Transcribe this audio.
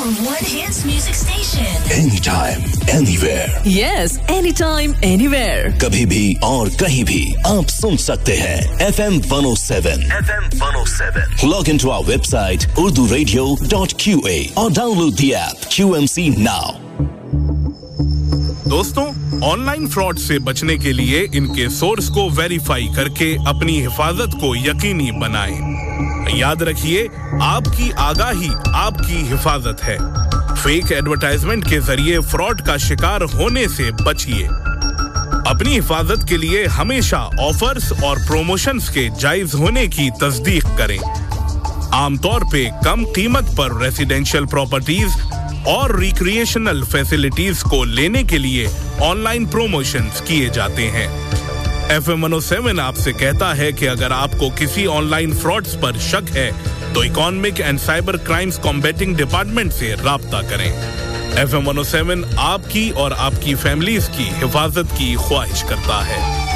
one hits music station. Anytime, anywhere. Yes, anytime, anywhere. कभी भी और कहीं भी आप सुन सकते हैं FM 107. FM 107. Log into our website urduradio.qa और download the app QMC now. दोस्तों, ऑनलाइन फ्रॉड से बचने के लिए इनके सोर्स को वेरीफाई करके अपनी हिफाजत को यकीनी बनाएं। याद रखिए, आपकी आगाही आपकी हिफाजत है। फेक एडवर्टाइजमेंट के जरिए फ्रॉड का शिकार होने से बचिए। अपनी हिफाजत के लिए हमेशा ऑफर्स और प्रोमोशंस के जायज होने की तस्दीक करें। आमतौर पे कम कीमत पर रेजिडेंशियल प्रॉपर्टीज और रिक्रिएशनल फैसिलिटीज को लेने के लिए ऑनलाइन प्रमोशंस किए जाते हैं। FM 107 आपसे कहता है कि अगर आपको किसी ऑनलाइन फ्रॉड्स पर शक है तो economic and cyber crimes combating department से राब्ता करें। FM 107 आपकी और आपकी फैमिलीज की हिफाजत की ख्वाहिश करता है।